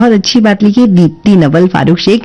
बहुत अच्छी बात लिखी है दीप्ति नवल, फारूक शेख,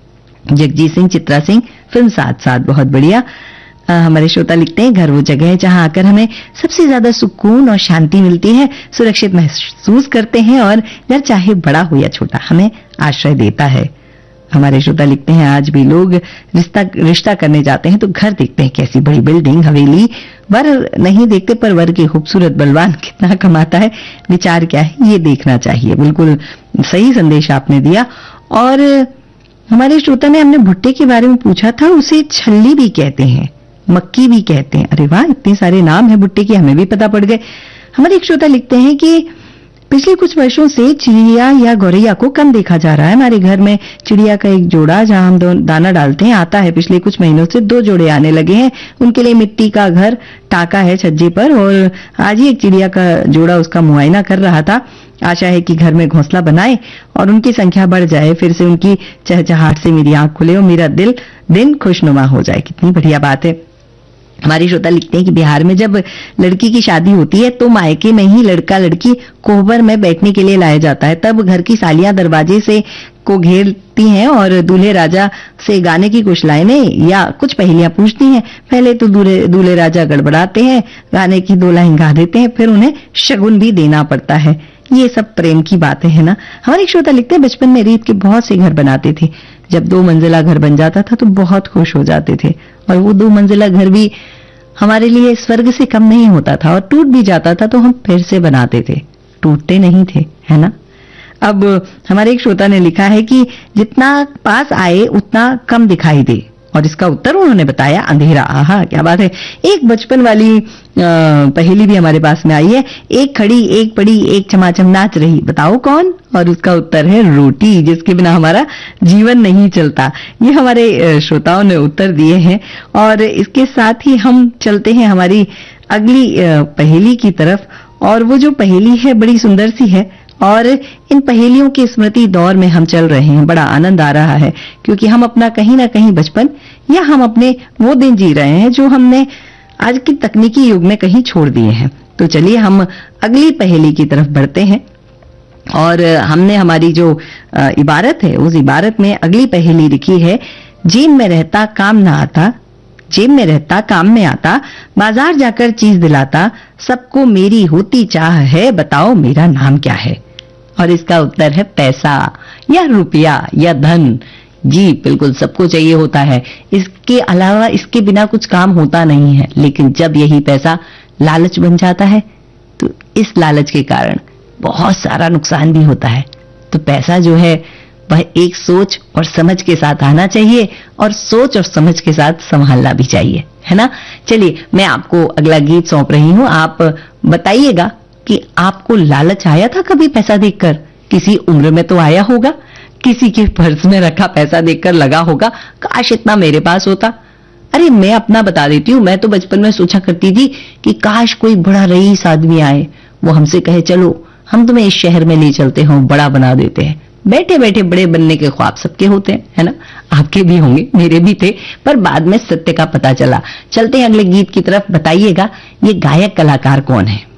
जगजीत सिंह, चित्रा सिंह, फिल्म साथ साथ बहुत बढ़िया। हमारे श्रोता लिखते हैं घर वो जगह है जहां आकर हमें सबसे ज्यादा सुकून और शांति मिलती है, सुरक्षित महसूस करते हैं और घर चाहे बड़ा हो या छोटा हमें आश्रय देता है। हमारे श्रोता लिखते हैं आज भी लोग रिश्ता करने जाते हैं तो घर देखते हैं, कैसी बड़ी बिल्डिंग, हवेली, वर नहीं देखते पर वर की खूबसूरत बलवान कितना कमाता है, विचार क्या है ये देखना चाहिए। बिल्कुल सही संदेश आपने दिया। और हमारे श्रोता ने हमने भुट्टे के बारे में पूछा था, उसे छल्ली भी कहते हैं, मक्की भी कहते हैं। अरे वाह, इतने सारे नाम है भुट्टे के, हमें भी पता पड़ गए। हमारे एक श्रोता लिखते हैं कि पिछले कुछ वर्षों से चिड़िया या गौरैया को कम देखा जा रहा है। हमारे घर में चिड़िया का एक जोड़ा जहां हम दाना डालते हैं आता है, पिछले कुछ महीनों से 2 जोड़े आने लगे हैं। उनके लिए मिट्टी का घर टाका है छज्जे पर, और आज ही एक चिड़िया का जोड़ा उसका मुआयना कर रहा था। आशा है कि घर में घोंसला बनाए और उनकी संख्या बढ़ जाए, फिर से उनकी चहचहाट से मेरी आंख खुले और मेरा दिन खुशनुमा हो जाए। कितनी बढ़िया बात है। हमारी श्रोता लिखते हैं कि बिहार में जब लड़की की शादी होती है तो मायके में ही लड़का लड़की कोहबर में बैठने के लिए लाया जाता है। तब घर की सालियां दरवाजे से को घेरती हैं और दूल्हे राजा से गाने की कुछ लाइनें या कुछ पहेलियां पूछती हैं। पहले तो दूल्हे राजा गड़बड़ाते हैं, गाने की 2 लाइन गा देते हैं, फिर उन्हें शगुन भी देना पड़ता है। ये सब प्रेम की बातें हैं ना। हमारे श्रोता लिखते हैं बचपन में रीत के बहुत से घर बनाते थे, जब 2 मंजिला घर बन जाता था तो बहुत खुश हो जाते थे, और वो 2 मंजिला घर भी हमारे लिए स्वर्ग से कम नहीं होता था, और टूट भी जाता था तो हम फिर से बनाते थे, टूटते नहीं थे, है ना। अब हमारे एक श्रोता ने लिखा है कि जितना पास आए उतना कम दिखाई दे, और इसका उत्तर उन्होंने बताया अंधेरा। आहा, क्या बात है। एक बचपन वाली पहेली भी हमारे पास में आई है, एक खड़ी एक पड़ी एक चमाचम नाच रही, बताओ कौन? और उसका उत्तर है रोटी, जिसके बिना हमारा जीवन नहीं चलता। ये हमारे श्रोताओं ने उत्तर दिए हैं, और इसके साथ ही हम चलते हैं हमारी अगली पहेली की तरफ। और वो जो पहेली है बड़ी सुंदर सी है, और इन पहेलियों के स्मृति दौर में हम चल रहे हैं। बड़ा आनंद आ रहा है, क्योंकि हम अपना कहीं ना कहीं बचपन, या हम अपने वो दिन जी रहे हैं जो हमने आज की तकनीकी युग में कहीं छोड़ दिए हैं। तो चलिए हम अगली पहेली की तरफ बढ़ते हैं। और हमने हमारी जो इबारत है, उस इबारत में अगली पहेली लिखी है, जेब में रहता काम ना आता, जेब में रहता काम में आता, बाजार जाकर चीज दिलाता, सबको मेरी होती चाह है, बताओ मेरा नाम क्या है? और इसका उत्तर है पैसा, या रुपया, या धन। जी बिल्कुल, सबको चाहिए होता है, इसके अलावा इसके बिना कुछ काम होता नहीं है। लेकिन जब यही पैसा लालच बन जाता है तो इस लालच के कारण बहुत सारा नुकसान भी होता है। तो पैसा जो है वह एक सोच और समझ के साथ आना चाहिए, और सोच और समझ के साथ संभालना भी चाहिए, है ना। चलिए मैं आपको अगला गीत सौंप रही हूं। आप बताइएगा कि आपको लालच आया था कभी पैसा देखकर? किसी उम्र में तो आया होगा, किसी के पर्स में रखा पैसा देखकर लगा होगा काश इतना मेरे पास होता। अरे मैं अपना बता देती हूँ, मैं तो बचपन में सोचा करती थी कि काश कोई बड़ा रईस आदमी आए, वो हमसे कहे चलो हम तुम्हें इस शहर में ले चलते हैं, बड़ा बना देते हैं। बैठे बैठे बड़े बनने के ख्वाब सबके होते हैं, है ना। आपके भी होंगे, मेरे भी थे, पर बाद में सत्य का पता चला। चलते हैं अगले गीत की तरफ। बताइएगा ये गायक कलाकार कौन है।